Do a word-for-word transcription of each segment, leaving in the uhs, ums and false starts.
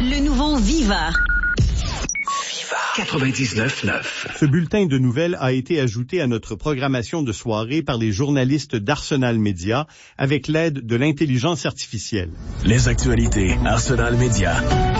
Le nouveau Viva. quatre-vingt-dix-neuf neuf. Ce bulletin de nouvelles a été ajouté à notre programmation de soirée par les journalistes d'Arsenal Média avec l'aide de l'intelligence artificielle. Les actualités Arsenal Média.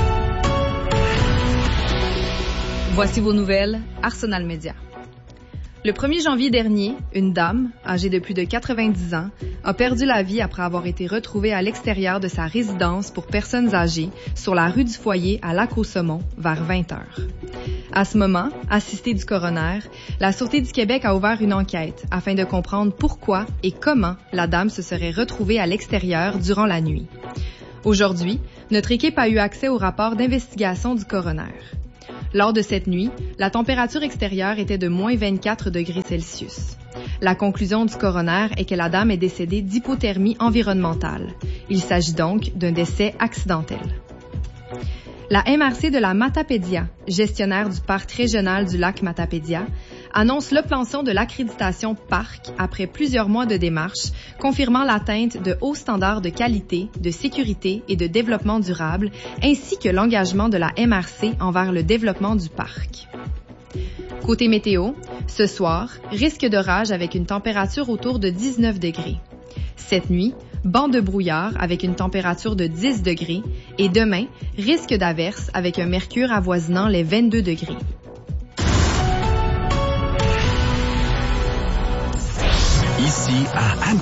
Voici vos nouvelles Arsenal Média. Le premier janvier dernier, une dame, âgée de plus de quatre-vingt-dix ans, a perdu la vie après avoir été retrouvée à l'extérieur de sa résidence pour personnes âgées sur la rue du Foyer à Lac-au-Saumon vers vingt heures. À ce moment, assistée du coroner, la Sûreté du Québec a ouvert une enquête afin de comprendre pourquoi et comment la dame se serait retrouvée à l'extérieur durant la nuit. Aujourd'hui, notre équipe a eu accès au rapport d'investigation du coroner. Lors de cette nuit, la température extérieure était de moins vingt-quatre degrés Celsius. La conclusion du coroner est que la dame est décédée d'hypothermie environnementale. Il s'agit donc d'un décès accidentel. La M R C de la Matapédia, gestionnaire du parc régional du lac Matapédia, annonce l'obtention de l'accréditation parc après plusieurs mois de démarches, confirmant l'atteinte de hauts standards de qualité, de sécurité et de développement durable, ainsi que l'engagement de la M R C envers le développement du parc. Côté météo, ce soir, risque d'orage avec une température autour de dix-neuf degrés. Cette nuit, banc de brouillard avec une température de dix degrés et demain, risque d'averse avec un mercure avoisinant les vingt-deux degrés. Ici à